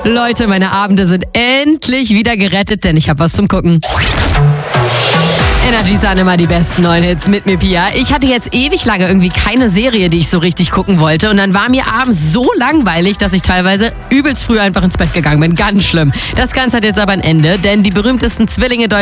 Leute, meine Abende sind endlich wieder gerettet, denn ich habe was zum Gucken. Energy sind immer die besten neuen Hits mit mir, Pia. Ich hatte jetzt ewig lange irgendwie keine Serie, die ich so richtig gucken wollte. Und dann war mir abends so langweilig, dass ich teilweise übelst früh einfach ins Bett gegangen bin. Ganz schlimm. Das Ganze hat jetzt aber ein Ende, denn die berühmtesten Zwillinge